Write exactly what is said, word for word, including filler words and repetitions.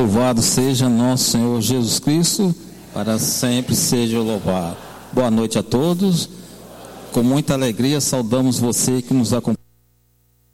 Louvado seja nosso Senhor Jesus Cristo, para sempre seja louvado. Boa noite a todos. Com muita alegria saudamos você que nos acompanha.